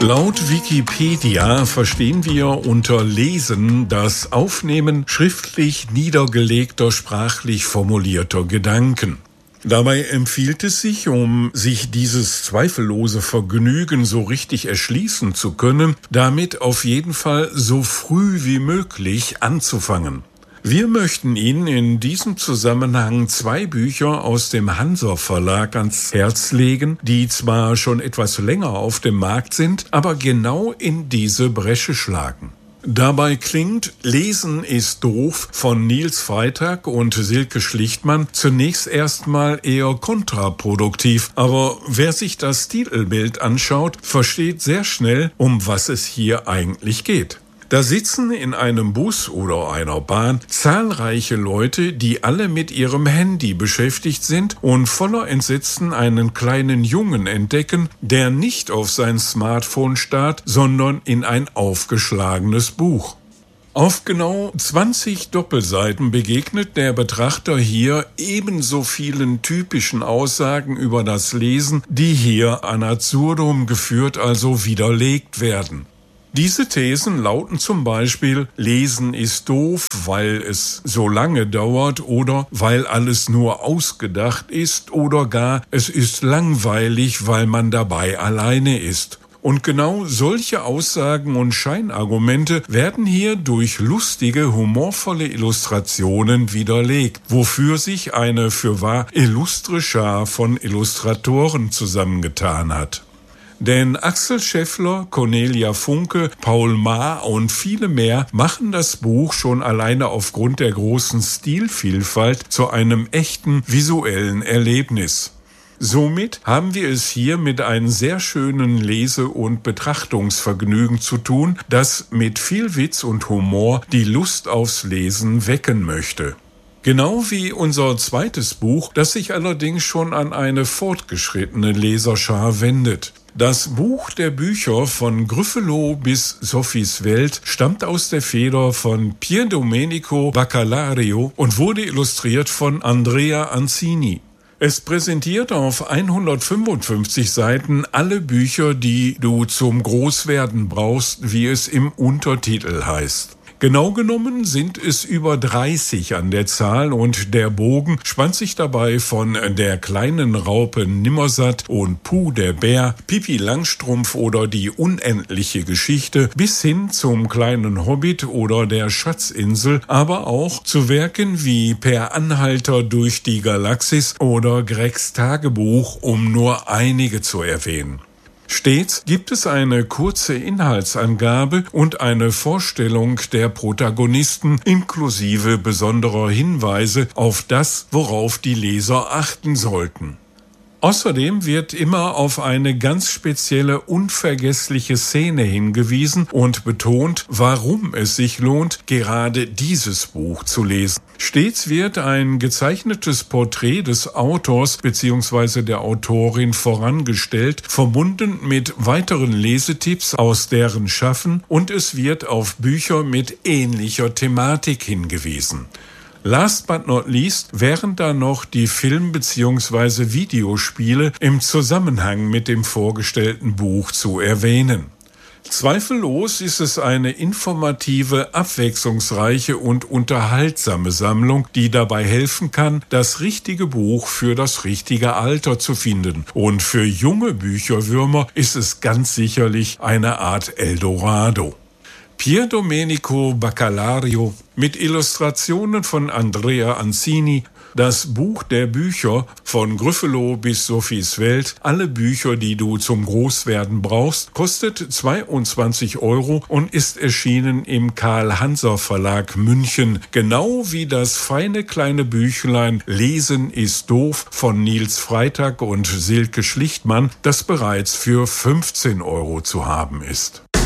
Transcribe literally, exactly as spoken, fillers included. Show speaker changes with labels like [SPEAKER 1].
[SPEAKER 1] Laut Wikipedia verstehen wir unter Lesen das Aufnehmen schriftlich niedergelegter, sprachlich formulierter Gedanken. Dabei empfiehlt es sich, um sich dieses zweifellose Vergnügen so richtig erschließen zu können, damit auf jeden Fall so früh wie möglich anzufangen. Wir möchten Ihnen in diesem Zusammenhang zwei Bücher aus dem Hansa Verlag ans Herz legen, die zwar schon etwas länger auf dem Markt sind, aber genau in diese Bresche schlagen. Dabei klingt Lesen ist doof von Nils Freitag und Silke Schlichtmann zunächst erstmal eher kontraproduktiv, aber wer sich das Titelbild anschaut, versteht sehr schnell, um was es hier eigentlich geht. Da sitzen in einem Bus oder einer Bahn zahlreiche Leute, die alle mit ihrem Handy beschäftigt sind und voller Entsetzen einen kleinen Jungen entdecken, der nicht auf sein Smartphone starrt, sondern in ein aufgeschlagenes Buch. Auf genau zwanzig Doppelseiten begegnet der Betrachter hier ebenso vielen typischen Aussagen über das Lesen, die hier an absurdum geführt, also widerlegt werden. Diese Thesen lauten zum Beispiel: Lesen ist doof, weil es so lange dauert oder weil alles nur ausgedacht ist oder gar es ist langweilig, weil man dabei alleine ist. Und genau solche Aussagen und Scheinargumente werden hier durch lustige, humorvolle Illustrationen widerlegt, wofür sich eine fürwahr illustre Schar von Illustratoren zusammengetan hat. Denn Axel Scheffler, Cornelia Funke, Paul Maar und viele mehr machen das Buch schon alleine aufgrund der großen Stilvielfalt zu einem echten visuellen Erlebnis. Somit haben wir es hier mit einem sehr schönen Lese- und Betrachtungsvergnügen zu tun, das mit viel Witz und Humor die Lust aufs Lesen wecken möchte. Genau wie unser zweites Buch, das sich allerdings schon an eine fortgeschrittene Leserschar wendet. Das Buch der Bücher von Gryffalo bis Sophies Welt stammt aus der Feder von Pier Domenico Bacalario und wurde illustriert von Andrea Ancini. Es präsentiert auf hundertfünfundfünfzig Seiten alle Bücher, die du zum Großwerden brauchst, wie es im Untertitel heißt. Genau genommen sind es über dreißig an der Zahl und der Bogen spannt sich dabei von der kleinen Raupe Nimmersatt und Puh der Bär, Pippi Langstrumpf oder die unendliche Geschichte bis hin zum kleinen Hobbit oder der Schatzinsel, aber auch zu Werken wie Per Anhalter durch die Galaxis oder Gregs Tagebuch, um nur einige zu erwähnen. Stets gibt es eine kurze Inhaltsangabe und eine Vorstellung der Protagonisten inklusive besonderer Hinweise auf das, worauf die Leser achten sollten. Außerdem wird immer auf eine ganz spezielle, unvergessliche Szene hingewiesen und betont, warum es sich lohnt, gerade dieses Buch zu lesen. Stets wird ein gezeichnetes Porträt des Autors bzw. der Autorin vorangestellt, verbunden mit weiteren Lesetipps aus deren Schaffen, und es wird auf Bücher mit ähnlicher Thematik hingewiesen. Last but not least wären da noch die Film- bzw. Videospiele im Zusammenhang mit dem vorgestellten Buch zu erwähnen. Zweifellos ist es eine informative, abwechslungsreiche und unterhaltsame Sammlung, die dabei helfen kann, das richtige Buch für das richtige Alter zu finden. Und für junge Bücherwürmer ist es ganz sicherlich eine Art Eldorado. Pier Domenico Bacalario mit Illustrationen von Andrea Ancini, das Buch der Bücher von Gryffalo bis Sophies Welt, alle Bücher, die du zum Großwerden brauchst, kostet zweiundzwanzig Euro und ist erschienen im Karl-Hanser Verlag München, genau wie das feine kleine Büchlein Lesen ist doof von Nils Freitag und Silke Schlichtmann, das bereits für fünfzehn Euro zu haben ist.